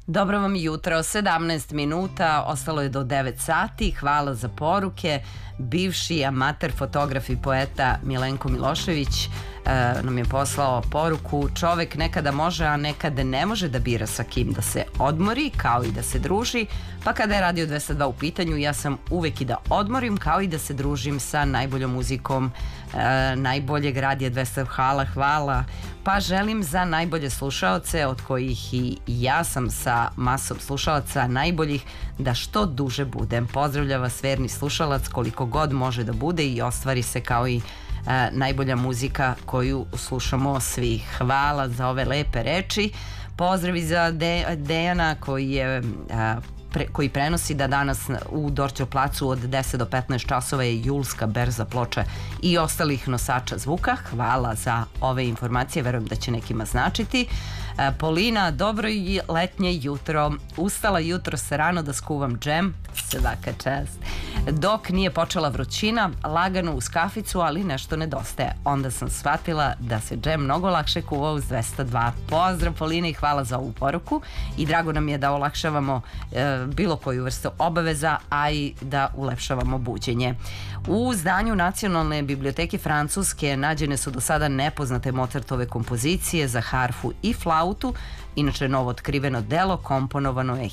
Dobro vam jutro, 17 minuta, ostalo je do 9 sati, hvala za poruke. Bivši amater fotograf i poeta Milenko Milošević nam je poslao poruku: čovek nekada može, a nekada ne može da bira sa kim da se odmori, kao i da se druži, pa kada je Radio 202 u pitanju, ja sam uvek i da odmorim, kao i da se družim sa najboljom muzikom najboljeg Radija 202. Hvala. Pa želim za najbolje slušaoce, od kojih i ja sam sa masom slušalaca najboljih, da što duže budem. Pozdravlja vas verni slušalac, koliko god može da bude i ostvari se kao i najbolja muzika koju slušamo svi. Hvala za ove lepe reči. Pozdravi za Dejana koji prenosi da danas u Dorćol placu od 10 do 15 časova je julska berza ploča i ostalih nosača zvuka. Hvala za ove informacije, verujem da će nekima značiti. Polina, dobro letnje jutro. Ustala jutro se rano da skuvam džem, svaka čast. Dok nije počela vrućina, lagano uz kaficu, ali nešto nedostaje. Onda sam shvatila da se džem mnogo lakše kuva uz 202. Pozdrav Polina i hvala za ovu poruku. I drago nam je da olakšavamo bilo koju vrstu obaveza, a i da ulepšavamo buđenje. U zdanju Nacionalne biblioteke Francuske nađene su do sada nepoznate Mozartove kompozicije za harfu i flautu. Inače, novo otkriveno delo komponovano je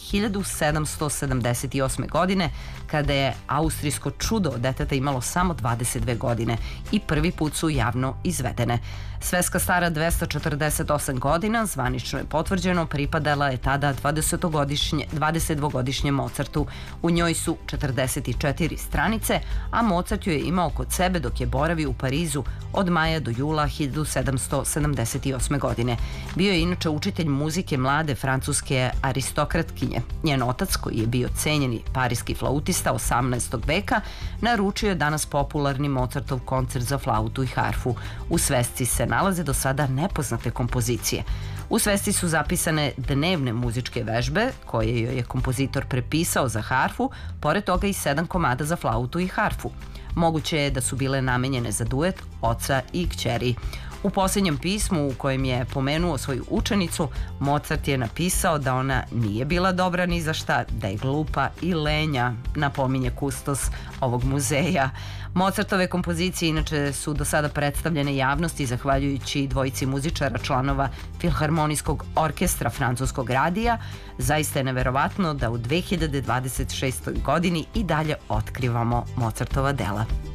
1778. godine, kada je austrijsko čudo od deteta imalo samo 22 godine i prvi put su javno izvedene. Sveska stara 248 godina, zvanično je potvrđeno, pripadala je tada 22-godišnjem Mozartu. U njoj su 44 stranice, a Mozart ju je imao kod sebe dok je boravio u Parizu od maja do jula 1778. godine. Bio je inače učitelj muzike mlade francuske aristokratkinje. Njen otac, koji je bio cenjeni parijski flautista 18. veka, naručio je danas popularni Mozartov koncert za flautu i harfu. U svesci se nalaze do sada nepoznate kompozicije. U svesci su zapisane dnevne muzičke vežbe koje joj je kompozitor prepisao za harfu, pored toga i 7 komada za flautu i harfu. Moguće je da su bile namenjene za duet oca i kćeri. U posljednjem pismu u kojem je pomenuo svoju učenicu, Mozart je napisao da ona nije bila dobra ni za šta, da je glupa i lenja, napominje kustos ovog muzeja. Mozartove kompozicije inače su do sada predstavljene javnosti zahvaljujući dvojici muzičara članova Filharmonijskog orkestra Francuskog radija. Zaista je neverovatno da u 2026. godini i dalje otkrivamo Mozartova dela.